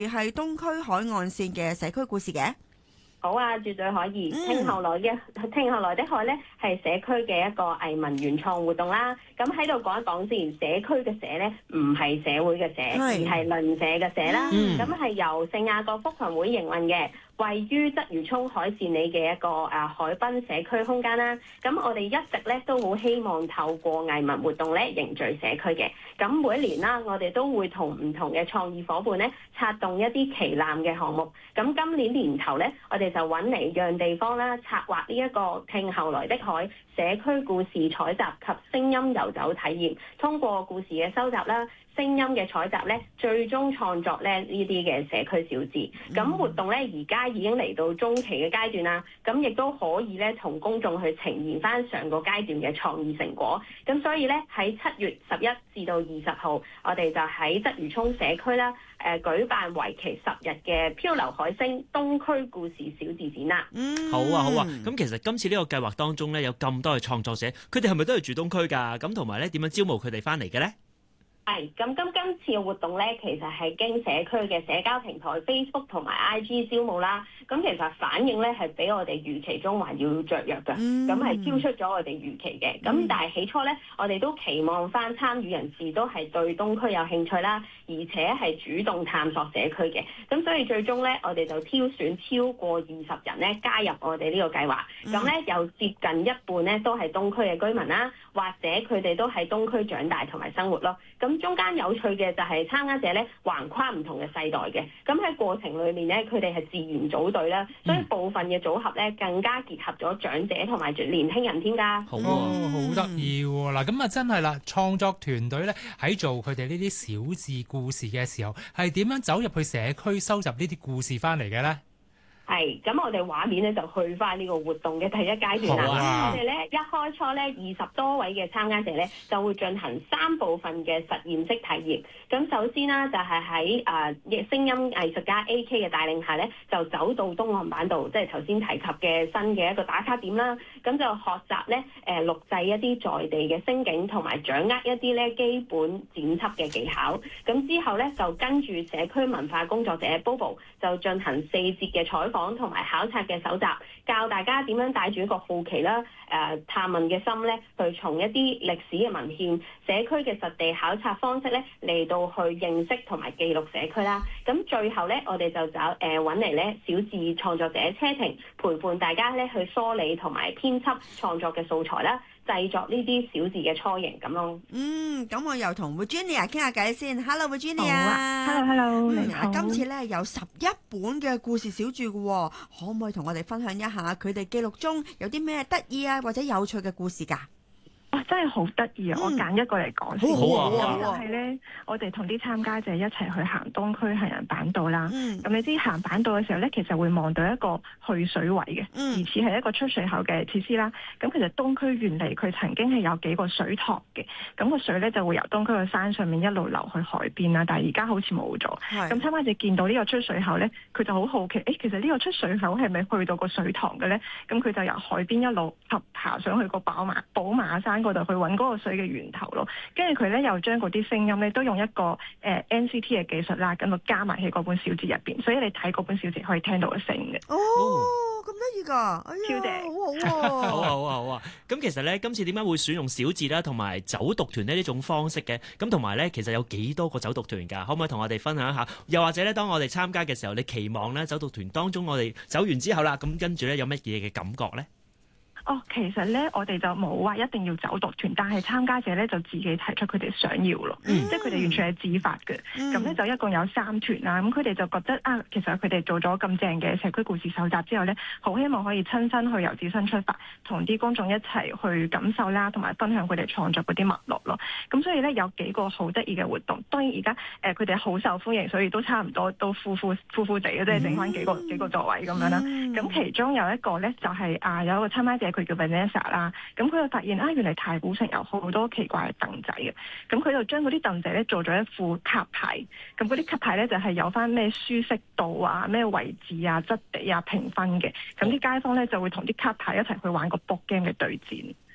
係東區海岸線嘅社區故事嘅。 好啊，絕對可以。聽後來的海咧，係社區嘅一個藝文原創活動啦。咁喺度講一講先，社區嘅社咧，唔係社會嘅社，而係鄰舍嘅社啦。咁係由聖雅各福群會營運嘅。位於鰂魚涌海善里嘅一個海濱社區空間啦，咁我哋一直咧都好希望透過藝文活動咧凝聚社區嘅。咁每一年啦，我哋都會同唔同嘅創意伙伴咧策動一啲旗艦嘅項目。咁今年年頭咧，我哋就揾嚟讓地方啦策劃呢一個聽後來的海社區故事採集及聲音遊走體驗，通過故事嘅收集啦、聲音嘅採集咧，最終創作咧呢啲嘅社區小誌。咁活動咧而家已經嚟到中期嘅階段啦，咁亦都可以咧同公眾去呈現翻上個階段嘅創意成果。咁所以咧喺7月11至到20號，我哋就喺鰂魚涌社區啦，舉辦為期10日嘅漂流海星東區故事小誌展啦。 好啊好啊。咁其實今次呢個計劃當中咧有咁多嘅創作者，佢哋係咪都係住東區㗎？咁同埋咧點樣招募佢哋翻嚟嘅咧？ 係，咁今次嘅活動咧，其實係經社區嘅社交平台 Facebook 同埋 IG 招募啦。咁其實反應咧係比我哋預期中還要雀躍嘅，咁係超出咗我哋預期嘅。咁但係起初咧，我哋都期望翻參與人士都係對東區有興趣啦，而且係主動探索社區嘅。咁所以最終咧，我哋就挑選超過20人咧加入我哋呢個計劃。咁咧有接近一半咧都係東區嘅居民啦，或者佢哋都喺東區長大同埋生活咯。咁中間有趣嘅就係參加者咧橫跨唔同嘅世代嘅，咁喺過程裏面咧佢哋係自願組隊啦，所以部分嘅組合咧更加結合咗長者同埋年輕人添㗎。 好得意喎！嗱，咁啊真係啦，創作團隊咧喺做佢哋呢啲小誌故事嘅時候，係點樣走入去社區收集呢啲故事翻嚟嘅咧？ 係，咁我哋畫面咧就去翻呢個活動嘅第一階段啦。我哋咧一開初咧20多位嘅參加者咧就會進行3部分嘅實驗式體驗。咁首先啦，就係喺聲音藝術家 AK 嘅帶領下咧，就走到東岸板道，即係頭先提及嘅新嘅一個打卡點啦。咁就學習咧錄製一啲在地嘅聲景，同埋掌握一啲咧基本剪輯嘅技巧。咁之後咧就跟住社區文化工作者 Bobo 就進行4節嘅採訪同埋考察嘅搜集，教大家點樣帶住一個好奇啦、探問嘅心咧，去從一啲歷史嘅文獻、社區嘅實地考察方式咧，嚟到去認識同埋記錄社區啦。咁最後咧，我哋就揾嚟咧小誌創作者車婷陪伴大家咧去梳理同埋編輯創作嘅素材啦，製作呢啲小誌嘅雛形咁咯。 咁我又同 Virginia 傾下偈先。Hello Virginia。 好啊。Hello， 你好。 今次咧有11本嘅故事小誌嘅，可唔可以同我哋分享一下佢哋記錄中有啲咩得意啊或者有趣嘅故事㗎？ 真係好得意啊！我揀一個嚟講先。就係咧，我哋同啲參加者一齊去行東區行人板道啦。咁你知行板道嘅時候咧，其實會望到一個去水位嘅，疑似係一個出水口嘅設施啦。咁其實東區原嚟佢曾經係有幾個水塘嘅，咁個水咧就會由東區嘅山上面一路流去海邊啦。但係而家好似冇咗。咁參加者見到呢個出水口咧，佢就好好奇，其實呢個出水口係咪去到個水塘嘅咧？咁佢就由海邊一路爬上去個寶馬山嗰度去揾嗰個水嘅源頭咯，跟住佢咧又將嗰啲聲音咧都用一個NCT 嘅技術啦，咁就加埋喺嗰本小誌入邊，所以你睇嗰本小誌可以聽到個聲嘅。 咁得意㗎， 超正， 好啊！咁其實咧，今次點解會選用小誌啦，同埋走讀團呢種方式嘅？咁同埋咧，其實有幾多個走讀團㗎？可唔可以同我哋分享一下？又或者咧，當我哋參加嘅時候，你期望咧走讀團當中我哋走完之後啦，咁跟住咧有乜嘢嘅感覺咧？ 其實咧，我哋就冇話一定要走讀團，但係參加者咧就自己提出佢哋想要咯，即係佢哋完全係自發嘅。咁咧就一共有3團啦，咁佢哋就覺得其實佢哋做咗咁正嘅社區故事搜集之後咧，好希望可以親身去由自身出發，同啲觀眾一齊去感受啦，同埋分享佢哋創作嗰啲脈絡咯。咁所以咧有幾個好得意嘅活動，當然而家佢哋好受歡迎，所以都差唔多都呼地嘅，即係剩翻幾個座位咁樣啦。咁其中有一個咧就係有一個參加者。佢叫 Vanessa 啦，咁佢就發現原來太古城有好多奇怪嘅凳仔嘅，咁佢就將嗰啲凳仔咧做咗一副卡牌，咁嗰啲卡牌咧就係有翻咩舒適度啊、咩位置啊、質地啊評分嘅，咁啲街坊咧就會同啲卡牌一齊去玩個 board game 嘅對戰。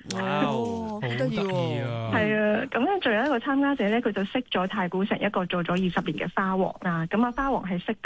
好得意喎！ 係啊，咁咧仲有一個參加者咧，佢就識咗太古城一個做咗20年嘅花王啦。咁啊，花王係識